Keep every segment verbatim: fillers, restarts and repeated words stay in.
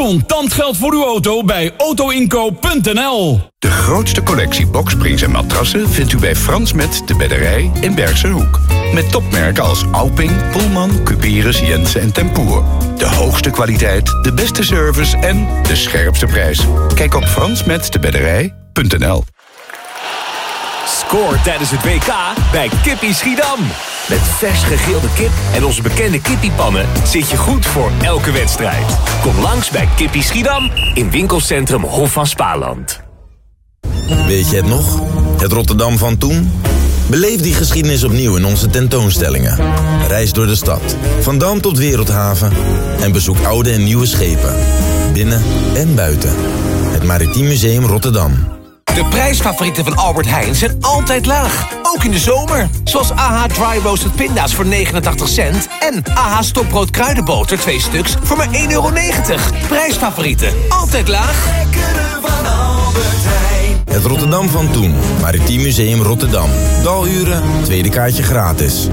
Contant geld voor uw auto bij autoinkoop punt n l. De grootste collectie boksprings en matrassen vindt u bij Frans Met de Bedderij in Bergse Hoek. Met topmerken als Alping, Pullman, Cuperus, Jensen en Tempoer. De hoogste kwaliteit, de beste service en de scherpste prijs. Kijk op frans met de bedderij punt n l. Scoor tijdens het W K bij Kippie Schiedam. Met vers gegrilde kip en onze bekende kippiepannen zit je goed voor elke wedstrijd. Kom langs bij Kippie Schiedam in winkelcentrum Hof van Spaarland. Weet je het nog? Het Rotterdam van toen? Beleef die geschiedenis opnieuw in onze tentoonstellingen. Reis door de stad, van Dam tot Wereldhaven. En bezoek oude en nieuwe schepen. Binnen en buiten. Het Maritiem Museum Rotterdam. De prijsfavorieten van Albert Heijn zijn altijd laag. Ook in de zomer. Zoals A H Dry Roasted Pinda's voor negenentachtig cent. En A H Stokbrood Kruidenboter twee stuks voor maar één euro negentig. Prijsfavorieten. Altijd laag. Lekkere van Albert Heijn. Het Rotterdam van toen. Maritiem Museum Rotterdam. Daluren, tweede kaartje gratis.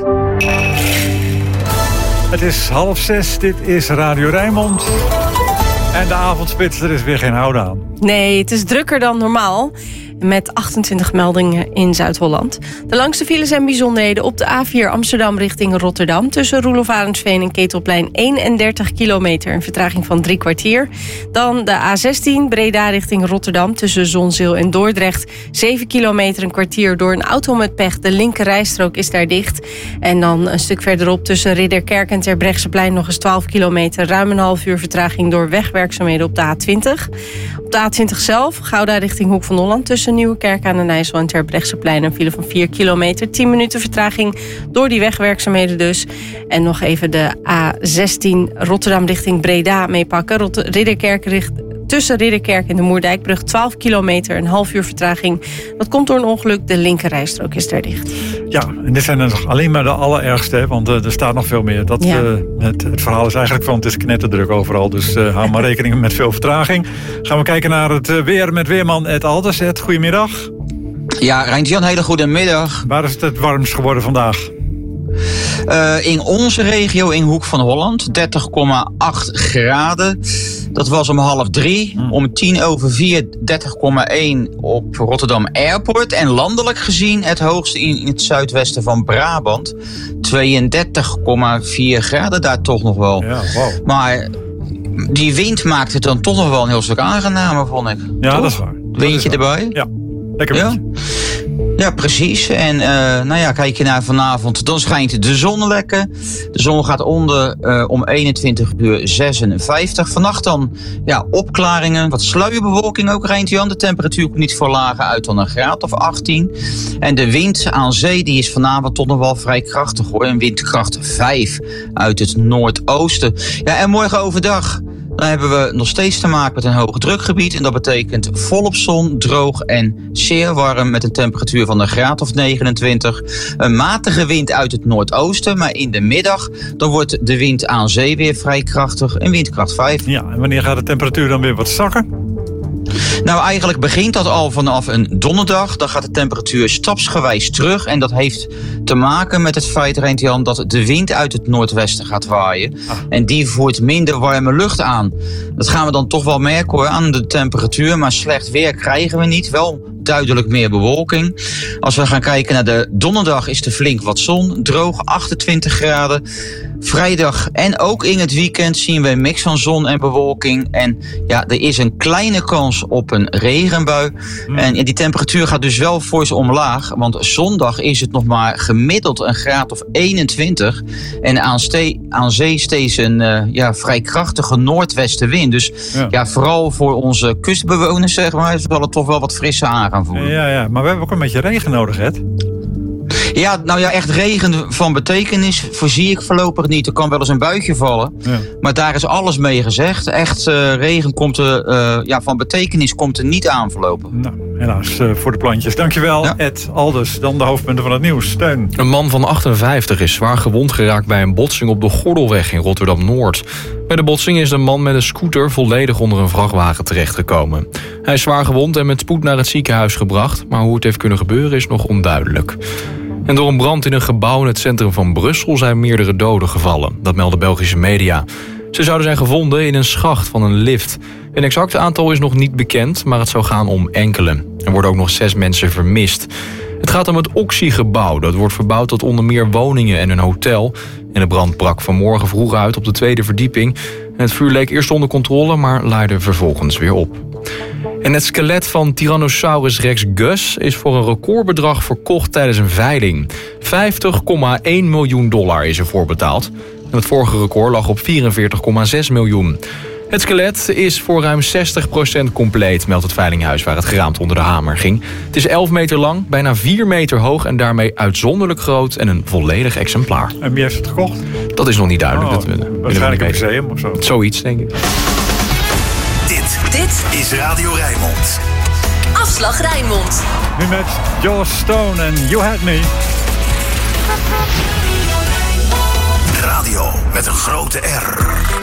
Het is half zes, dit is Radio Rijnmond. En de avondspits, er is weer geen houden aan. Nee, het is drukker dan normaal. Met achtentwintig meldingen in Zuid-Holland. De langste files zijn bijzonderheden op de A vier Amsterdam richting Rotterdam. Tussen Roelof Arendsveen en Ketelplein eenendertig kilometer. Een vertraging van drie kwartier. Dan de A zestien Breda richting Rotterdam. Tussen Zonzeel en Dordrecht. zeven kilometer, een kwartier door een auto met pech. De linker rijstrook is daar dicht. En dan een stuk verderop tussen Ridderkerk en Terbrechtseplein nog eens twaalf kilometer. Ruim een half uur vertraging door wegwerkzaamheden op de A twintig. Op de A twintig zelf, Gouda richting Hoek van Holland. Tussen Nieuwekerk aan den IJssel en Terbrechtseplein een file van vier kilometer. tien minuten vertraging door die wegwerkzaamheden dus. En nog even de A zestien Rotterdam richting Breda meepakken. Rot- Ridderkerk richt, tussen Ridderkerk en de Moerdijkbrug twaalf kilometer, een half uur vertraging. Dat komt door een ongeluk, de linkerrijstrook is daar dicht. Ja, en dit zijn er nog alleen maar de allerergste, hè, want uh, er staat nog veel meer. Dat, ja. uh, het, het verhaal is eigenlijk van, het is knetterdruk overal, dus uh, hou maar rekening met veel vertraging. Gaan we kijken naar het uh, weer met Weerman Ed Alderset. Goedemiddag. Ja, Reintje-Jan, hele goede middag. Waar is het het warmst geworden vandaag? Uh, in onze regio, in Hoek van Holland, dertig komma acht graden. Dat was om half drie. Hmm. Om tien over vier, dertig komma één op Rotterdam Airport. En landelijk gezien het hoogste in, in het zuidwesten van Brabant. tweeëndertig komma vier graden daar toch nog wel. Ja, wow. Maar die wind maakt het dan toch nog wel een heel stuk aangenamer, vond ik. Ja, toch? dat is waar. Windje dat is waar. erbij? Ja, lekker windje. Ja. Ja, precies. En uh, nou ja, kijk je naar vanavond, dan schijnt de zon lekker. De zon gaat onder uh, om eenentwintig uur zesenvijftig. Vannacht dan ja, opklaringen, wat sluierbewolking ook, Reintje-Jan. De temperatuur komt niet veel lager uit dan een graad of achttien. En de wind aan zee die is vanavond toch nog wel vrij krachtig, hoor. Een windkracht vijf uit het noordoosten. Ja, en morgen overdag dan hebben we nog steeds te maken met een hoog drukgebied. En dat betekent volop zon, droog en zeer warm met een temperatuur van een graad of negenentwintig. Een matige wind uit het noordoosten, maar in de middag dan wordt de wind aan zee weer vrij krachtig, een windkracht vijf. Ja, en wanneer gaat de temperatuur dan weer wat zakken? Nou, eigenlijk begint dat al vanaf een donderdag. Dan gaat de temperatuur stapsgewijs terug. En dat heeft te maken met het feit, Reintje-Jan, dat de wind uit het noordwesten gaat waaien. Ah. En die voert minder warme lucht aan. Dat gaan we dan toch wel merken, hoor, aan de temperatuur. Maar slecht weer krijgen we niet. Wel duidelijk meer bewolking. Als we gaan kijken naar de donderdag is er flink wat zon. Droog, achtentwintig graden. Vrijdag en ook in het weekend zien we een mix van zon en bewolking. En ja, er is een kleine kans op een regenbui. Mm. En die temperatuur gaat dus wel fors omlaag. Want zondag is het nog maar gemiddeld een graad of eenentwintig. En aan, ste- aan zee steeds een uh, ja, vrij krachtige noordwestenwind. Dus ja. ja, vooral voor onze kustbewoners, zeg maar, zal het toch wel wat frisser aan gaan voelen. Ja, ja, maar we hebben ook een beetje regen nodig, Ed. Ja, nou ja, echt regen van betekenis voorzie ik voorlopig niet. Er kan wel eens een buitje vallen. Ja. Maar daar is alles mee gezegd. Echt uh, regen komt er, uh, ja, van betekenis komt er niet aan voorlopig. Nou, helaas uh, voor de plantjes. Dankjewel, ja. Ed Alders. Dan de hoofdpunten van het nieuws. Steun. Een man van achtenvijftig is zwaar gewond geraakt bij een botsing op de Gordelweg in Rotterdam-Noord. Bij de botsing is een man met een scooter volledig onder een vrachtwagen terechtgekomen. Hij is zwaar gewond en met spoed naar het ziekenhuis gebracht. Maar hoe het heeft kunnen gebeuren is nog onduidelijk. En door een brand in een gebouw in het centrum van Brussel zijn meerdere doden gevallen. Dat melden Belgische media. Ze zouden zijn gevonden in een schacht van een lift. Een exact aantal is nog niet bekend, maar het zou gaan om enkele. Er worden ook nog zes mensen vermist. Het gaat om het Oxy-gebouw. Dat wordt verbouwd tot onder meer woningen en een hotel. En de brand brak vanmorgen vroeg uit op de tweede verdieping. En het vuur leek eerst onder controle, maar leidde vervolgens weer op. En het skelet van Tyrannosaurus rex Gus is voor een recordbedrag verkocht tijdens een veiling. vijftig komma één miljoen dollar is ervoor betaald. En het vorige record lag op vierenveertig komma zes miljoen. Het skelet is voor ruim zestig procent compleet, meldt het veilinghuis waar het geraamd onder de hamer ging. Het is elf meter lang, bijna vier meter hoog en daarmee uitzonderlijk groot en een volledig exemplaar. En wie heeft het gekocht? Dat is nog niet duidelijk. Oh, dat we, waarschijnlijk een museum of zo. Zoiets, denk ik. Dit, dit is Radio Rijnmond. Afslag Rijnmond. Nu met Joss Stone en You Had Me. Radio met een grote R.